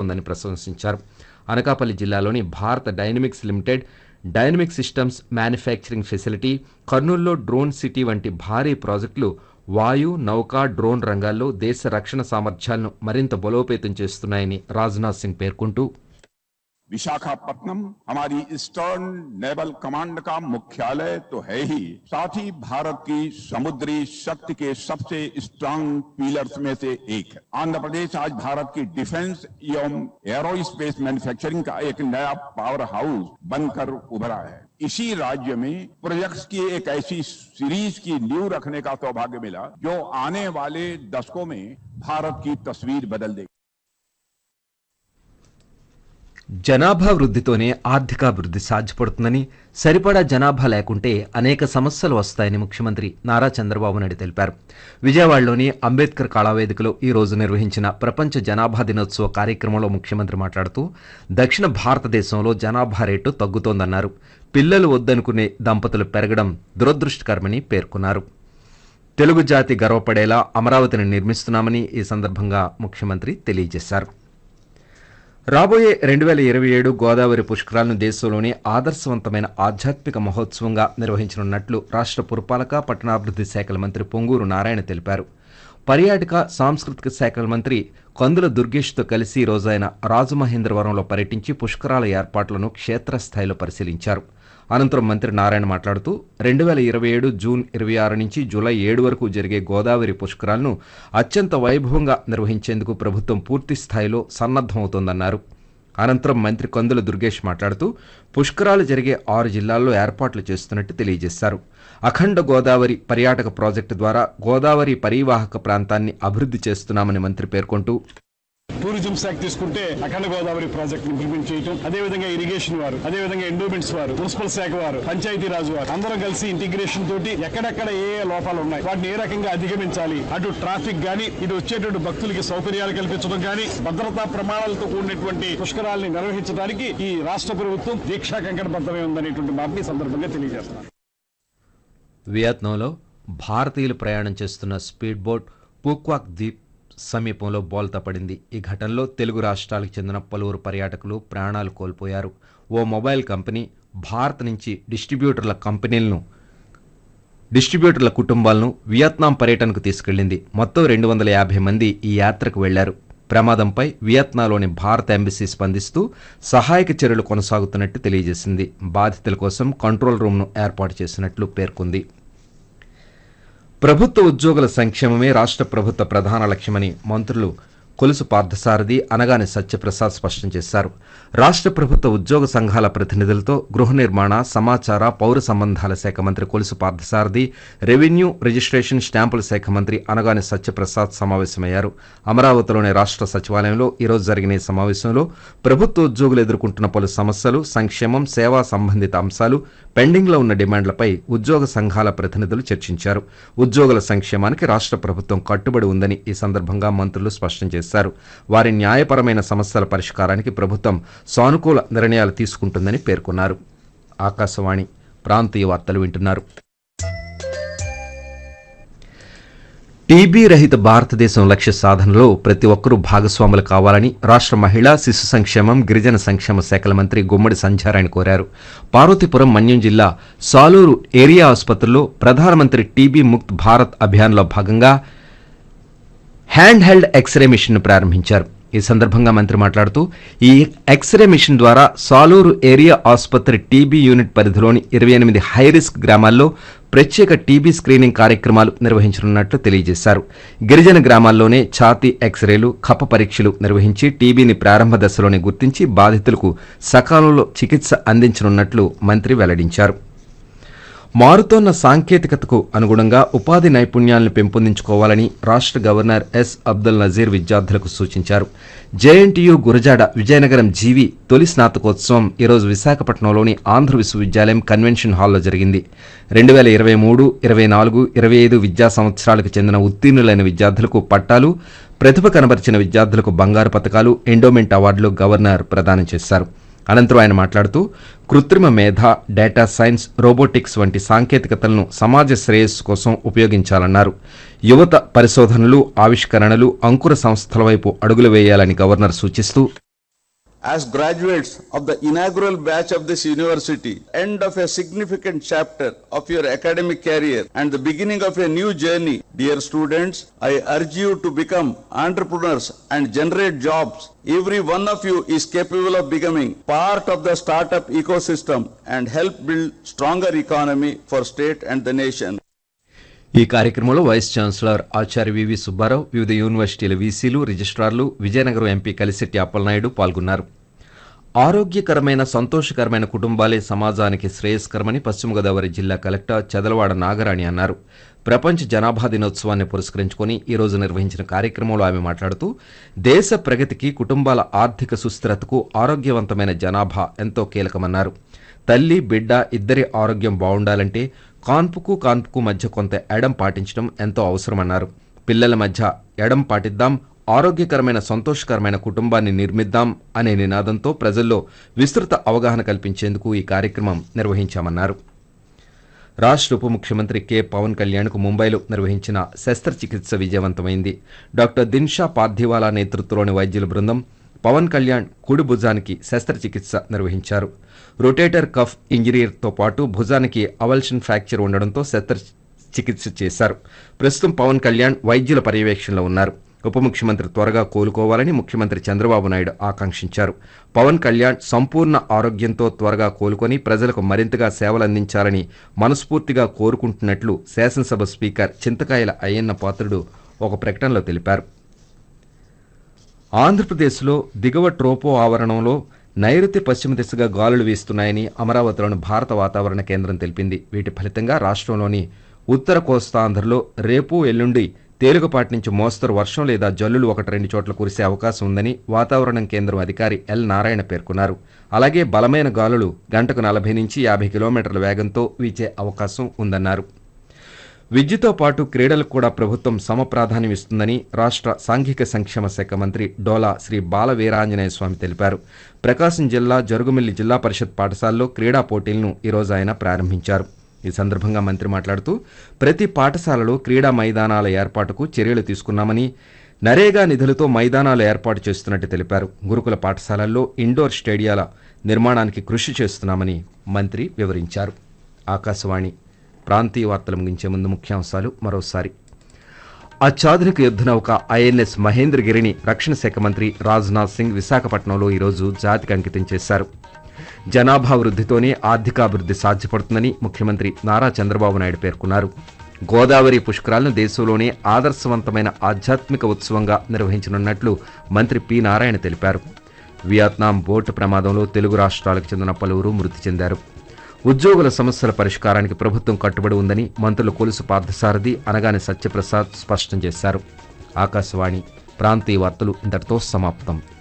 జరుగుతోందని ప్రశంసించారు. అనకాపల్లి జిల్లాలోని భారత dynamics limited, dynamic systems manufacturing facility, కర్నూలులో డ్రోన్ సిటీ వంటి భారీ ప్రాజెక్టులు వాయు, నౌకా, డ్రోన్ రంగాల్లో దేశ రక్షణ సామర్థ్యాలను మరింత బలోపేతం చేస్తున్నాయని రాజ్నాథ్ సింగ్ పేర్కొంటూ, विशाखापट्टनम हमारी ईस्टर्न नेवल कमांड का मुख्यालय तो है ही, साथ ही भारत की समुद्री शक्ति के सबसे स्ट्रांग पिलर्स में से एक है। आंध्र प्रदेश आज भारत की डिफेंस एवं एरोस्पेस मैन्युफैक्चरिंग का एक नया पावर हाउस बनकर उभरा है। इसी राज्य में प्रोजेक्ट्स की एक ऐसी सीरीज की नींव रखने का सौभाग्य मिला जो आने वाले दशकों में भारत की तस्वीर बदल देगी। జనాభా వృద్ధితోనే ఆర్థికాభివృద్ధి సాధ్యపడుతుందని, సరిపడా జనాభా లేకుంటే అనేక సమస్యలు వస్తాయని ముఖ్యమంత్రి నారా చంద్రబాబు నాయుడు తెలిపారు. విజయవాడలోని అంబేద్కర్ కళావేదికలో ఈ రోజు నిర్వహించిన ప్రపంచ జనాభా దినోత్సవ కార్యక్రమంలో ముఖ్యమంత్రి మాట్లాడుతూ, దక్షిణ భారతదేశంలో జనాభా రేటు తగ్గుతోందన్నారు. పిల్లలు వద్దనుకునే దంపతులు పెరగడం దురదృష్టకరమని పేర్కొన్నారు. తెలుగు జాతి గర్వపడేలా అమరావతిని నిర్మిస్తున్నామని ఈ సందర్భంగా ముఖ్యమంత్రి తెలియజేశారు. రాబోయే 2027 గోదావరి పుష్కరాలను దేశంలోనే ఆదర్శవంతమైన ఆధ్యాత్మిక మహోత్సవంగా నిర్వహించనున్నట్లు రాష్ట్ర పురపాలక పట్టణాభివృద్ధి శాఖల మంత్రి పొంగూరు నారాయణ తెలిపారు. పర్యాటక సాంస్కృతిక శాఖల మంత్రి కందుల దుర్గేష్తో కలిసి ఈ రోజు ఆయన రాజమహేంద్రవరంలో పర్యటించి పుష్కరాల ఏర్పాట్లను క్షేత్రస్థాయిలో పరిశీలించారు. అనంతరం మంత్రి నారాయణ మాట్లాడుతూ 2027 జూన్ 26 నుంచి జూలై 7 వరకు జరిగే గోదావరి పుష్కరాలను అత్యంత వైభవంగా నిర్వహించేందుకు ప్రభుత్వం పూర్తి స్థాయిలో సన్నద్దమవుతోందన్నారు. అనంతరం మంత్రి కందుల దుర్గేష్ మాట్లాడుతూ, పుష్కరాలు జరిగే 6 జిల్లాల్లో ఏర్పాట్లు చేస్తున్నట్టు తెలియజేశారు. అఖండ గోదావరి పర్యాటక ప్రాజెక్టు ద్వారా గోదావరి పరివాహక ప్రాంతాన్ని అభివృద్ధి చేస్తున్నామని మంత్రి పేర్కొంటూ, టూరిజం శాఖ తీసుకుంటే అఖండ గోదావరి ప్రాజెక్ట్ ఇంప్లిమెంట్ చేయడం, అదేవిధంగా ఇరిగేషన్ వారు, అదేవిధంగా ఎండోమెంట్స్ వారు, మున్సిపల్ శాఖ వారు, పంచాయతీ రాజు వారు అందరం కలిసి ఇంటిగ్రేషన్ తోటి ఎక్కడెక్కడ ఏ లోపాలు ఉన్నాయి, వాటిని ఏ రకంగా అధిగమించాలి, అటు ట్రాఫిక్ గానీ, ఇటు వచ్చేటువంటి భక్తులకి సౌకర్యాలు కల్పించడం గానీ, భద్రతా ప్రమాణాలతో కూడినటువంటి పుష్కరాలని నిర్వహించడానికి ఈ రాష్ట్ర ప్రభుత్వం దీక్షా కంకణబద్ధమై ఉందనేటువంటి మాటని సందర్భంగా తెలియజేస్తున్నారు. వియత్నాంలో భారతీయులు ప్రయాణం చేస్తున్న స్పీడ్ బోట్ పూక్వాక్ ద్వీప్ సమీపంలో బోల్తా పడింది. ఈ ఘటనలో తెలుగు రాష్ట్రాలకు చెందిన పలువురు పర్యాటకులు ప్రాణాలు కోల్పోయారు. ఓ మొబైల్ కంపెనీ భారత్ నుంచి డిస్ట్రిబ్యూటర్ల కుటుంబాలను వియత్నాం పర్యటనకు తీసుకెళ్లింది. మొత్తం 250 మంది ఈ యాత్రకు వెళ్లారు. ప్రమాదంపై వియత్నాంలోని భారత ఎంబసీ స్పందిస్తూ సహాయక చర్యలు కొనసాగుతున్నట్టు తెలియజేసింది. బాధితుల కోసం కంట్రోల్ రూమ్ను ఏర్పాటు చేసినట్లు పేర్కొంది. ప్రభుత్వ ఉద్యోగుల సంక్షేమమే రాష్ట్ర ప్రభుత్వ ప్రధాన లక్ష్యమని మంత్రులు కొలుసు పార్థసారథి, అనగాని సత్యప్రసాద్ స్పష్టం చేశారు. రాష్ట్ర ప్రభుత్వ ఉద్యోగ సంఘాల ప్రతినిధులతో గృహ నిర్మాణ, సమాచార, పౌర సంబంధాల శాఖ మంత్రి కొలుసు పార్థసారథి, రెవెన్యూ, రిజిస్ట్రేషన్, స్టాంపుల శాఖ మంత్రి అనగాని సత్యప్రసాద్ సమావేశమయ్యారు. అమరావతిలోని రాష్ట్ర సచివాలయంలో ఈరోజు జరిగిన ఈ సమావేశంలో ప్రభుత్వ ఉద్యోగులు ఎదుర్కొంటున్న పలు సమస్యలు, సంక్షేమం, సేవా సంబంధిత అంశాలు, పెండింగ్లో ఉన్న డిమాండ్లపై ఉద్యోగ సంఘాల ప్రతినిధులు చర్చించారు. ఉద్యోగుల సంక్షేమానికి రాష్ట్ర ప్రభుత్వం కట్టుబడి ఉందని ఈ సందర్భంగా మంత్రులు స్పష్టం చేశారు. వారి న్యాయపరమైన సమస్యల పరిష్కారానికి ప్రభుత్వం సానుకూల నిర్ణయాలు తీసుకుంటుందని పేర్కొన్నారు. ఆకాశవాణి ప్రాంతీయ వార్తలు వింటున్నారు. టీబీ రహిత భారతదేశం లక్ష్య సాధనలో ప్రతి ఒక్కరూ భాగస్వాములు కావాలని రాష్ట్ర మహిళా, శిశు సంక్షేమం, గిరిజన సంక్షేమ శాఖల మంత్రి గుమ్మడి సంధ్యారాణి కోరారు. పార్వతీపురం, మన్యం జిల్లా సాలూరు ఏరియా ఆసుపత్రిలో ప్రధానమంత్రి టీబీ ముక్త్ భారత్ అభియాన్లో భాగంగా హ్యాండ్ హెల్డ్ ఎక్స్రే మిషన్ను ప్రారంభించారు. ఈ సందర్భంగా మంత్రి మాట్లాడుతూ, ఈ ఎక్స్రే మిషన్ ద్వారా సాలూరు ఏరియా ఆసుపత్రి టీబీ యూనిట్ పరిధిలోని 28 హైరిస్క్ గ్రామాల్లో ప్రత్యేక టీబీ స్క్రీనింగ్ కార్యక్రమాలు నిర్వహించనున్నట్లు తెలియజేశారు. గిరిజన గ్రామాల్లోనే ఛాతీ ఎక్స్రేలు, కఫ పరీక్షలు నిర్వహించి టీబీని ప్రారంభ దశలోనే గుర్తించి బాధితులకు సకాలంలో చికిత్స అందించనున్నట్లు మంత్రి వెల్లడించారు. మారుతోన్న సాంకేతికతకు అనుగుణంగా ఉపాధి నైపుణ్యాలను పెంపొందించుకోవాలని రాష్ట్ర గవర్నర్ ఎస్ అబ్దుల్ నజీర్ విద్యార్థులకు సూచించారు. జేఎన్టీయూ గురజాడ విజయనగరం జీవి తొలి స్నాతకోత్సవం ఈరోజు విశాఖపట్నంలోని ఆంధ్ర విశ్వవిద్యాలయం కన్వెన్షన్ హాల్లో జరిగింది. 2023, 24, 25 విద్యా సంవత్సరాలకు చెందిన ఉత్తీర్ణులైన విద్యార్థులకు పట్టాలు, ప్రతిభ కనబరిచిన విద్యార్థులకు బంగారు పతకాలు, ఎండోమెంట్ అవార్డులు గవర్నర్ ప్రదానం చేశారు. అనంతరం ఆయన మాట్లాడుతూ, కృత్రిమ మేధ, డేటా సైన్స్, రోబోటిక్స్ వంటి సాంకేతికతలను సమాజ శ్రేయస్సు కోసం ఉపయోగించాలన్నారు. యువత పరిశోధనలు, ఆవిష్కరణలు, అంకుర సంస్థల వైపు అడుగులు వేయాలని గవర్నర్ సూచిస్తూ, as graduates of the inaugural batch of this university, end of a significant chapter of your academic career and the beginning of a new journey. Dear students, I urge you to become entrepreneurs and generate jobs. Every one of you is capable of becoming part of the startup ecosystem and help build stronger economy for state and the nation. ఈ కార్యక్రమంలో vice chancellor ఆచార్య వివి సుబ్బారావు, వివిధ యూనివర్సిటీల వీసీలు, రిజిస్ట్రార్లు, Vizianagaram MP Kalisetti Appalanaidu పాల్గొన్నారు. ఆరోగ్యకరమైన సంతోషకరమైన కుటుంబాలే సమాజానికి శ్రేయస్కరమని పశ్చిమ గోదావరి జిల్లా కలెక్టర్ చదలవాడ నాగరాణి అన్నారు. ప్రపంచ జనాభా దినోత్సవాన్ని పురస్కరించుకుని ఈ రోజు నిర్వహించిన కార్యక్రమంలో ఆమె మాట్లాడుతూ దేశ ప్రగతికి, కుటుంబాల ఆర్థిక సుస్థిరతకు ఆరోగ్యవంతమైన జనాభా ఎంతో కీలకమన్నారు. తల్లి, బిడ్డ ఇద్దరి ఆరోగ్యం బాగుండాలంటే కాన్పుకు మధ్య కొంత ఎడం పాటించడం ఎంతో అవసరమన్నారు. పిల్లల మధ్య ఎడం పాటిద్దాం, ఆరోగ్యకరమైన సంతోషకరమైన కుటుంబాన్ని నిర్మిద్దాం అనే నినాదంతో ప్రజల్లో విస్తృత అవగాహన కల్పించేందుకు ఈ కార్యక్రమం నిర్వహించామన్నారు. రాష్ట్ర ఉప ముఖ్యమంత్రి కె పవన్ కళ్యాణ్కు ముంబైలో నిర్వహించిన శస్త్రచికిత్స విజయవంతమైంది. డాక్టర్ దిన్షా పార్థివాలా నేతృత్వంలోని వైద్యుల బృందం పవన్ కళ్యాణ్ కుడి భుజానికి శస్త్రచికిత్స నిర్వహించారు. రొటేటర్ కఫ్ ఇంజరీతో పాటు భుజానికి అవల్షన్ ఫ్రాక్చర్ ఉండడంతో శస్త్రచికిత్స చేశారు. ప్రస్తుతం పవన్ కళ్యాణ్ వైద్యుల పర్యవేక్షణలో ఉన్నారు. ఉప ముఖ్యమంత్రి త్వరగా కోలుకోవాలని ముఖ్యమంత్రి చంద్రబాబు నాయుడు ఆకాంక్షించారు. పవన్ కళ్యాణ్ సంపూర్ణ ఆరోగ్యంతో త్వరగా కోలుకొని ప్రజలకు మరింతగా సేవలందించాలని మనస్ఫూర్తిగా కోరుకుంటున్నట్లు శాసనసభ స్పీకర్ చింతకాయల అయ్యన్న పాత్రుడు ఒక ప్రకటనలో తెలిపారు. ఆంధ్రప్రదేశ్లో దిగువ ట్రోపో ఆవరణంలో నైరుతి పశ్చిమ దిశగా గాలులు వీస్తున్నాయని అమరావతిలోని భారత వాతావరణ కేంద్రం తెలిపింది. వీటి ఫలితంగా రాష్ట్రంలోని ఉత్తర కోస్తాంధ్రలో రేపు, ఎల్లుండి తేలికపాటి నుంచి మోస్తరు వర్షం లేదా జల్లులు 1-2 చోట్ల కురిసే అవకాశం ఉందని వాతావరణ కేంద్రం అధికారి ఎల్ నారాయణ పేర్కొన్నారు. అలాగే బలమైన గాలులు గంటకు 40 నుంచి 50 కిలోమీటర్ల వేగంతో వీచే అవకాశం ఉందన్నారు. విద్యతో పాటు క్రీడలకు కూడా ప్రభుత్వం సమప్రాధాన్యం ఇస్తుందని రాష్ట్ర సాంఘిక సంక్షేమ శాఖ మంత్రి డోలా శ్రీ బాల వీరాంజనేయ స్వామి తెలిపారు. ప్రకాశం జిల్లా జరుగుమిల్లి జిల్లా పరిషత్ పాఠశాలలో క్రీడా పోటీలను ఈరోజు ఆయన ప్రారంభించారు. ఈ సందర్భంగా మంత్రి మాట్లాడుతూ ప్రతి పాఠశాలలో క్రీడా మైదానాల ఏర్పాటుకు చర్యలు తీసుకున్నామని, నరేగా నిధులతో మైదానాలు ఏర్పాటు చేస్తున్నట్టు తెలిపారు. గురుకుల పాఠశాలల్లో ఇండోర్ స్టేడియాల నిర్మాణానికి కృషి చేస్తున్నామని మంత్రి వివరించారు. ఆకాశవాణి ప్రాంతీయ వార్తలు ముగించే ముందు ముఖ్యాంశాలు మరోసారి. అత్యాధునిక యుద్ధనౌక ఐఎన్ఎస్ మహేంద్రగిరిని రక్షణ శాఖ మంత్రి రాజ్నాథ్ సింగ్ విశాఖపట్నంలో ఈరోజు జాతికి అంకితం చేశారు. జనాభా వృద్ధితోనే ఆర్థికాభివృద్ధి సాధ్యపడుతుందని ముఖ్యమంత్రి నారా చంద్రబాబు నాయుడు పేర్కొన్నారు. గోదావరి పుష్కరాలను దేశంలోనే ఆదర్శవంతమైన ఆధ్యాత్మిక ఉత్సవంగా నిర్వహించనున్నట్లు మంత్రి పి నారాయణ తెలిపారు. వియత్నాం బోటు ప్రమాదంలో తెలుగు రాష్ట్రాలకు చెందిన పలువురు మృతి చెందారు. ఉద్యోగుల సమస్యల పరిష్కారానికి ప్రభుత్వం కట్టుబడి ఉందని మంత్రులు కొలుసు పార్థసారథి, అనగాని సత్యప్రసాద్ స్పష్టం చేశారు. ఆకాశవాణి ప్రాంతీయ వార్తలు ఇంతటితో సమాప్తం.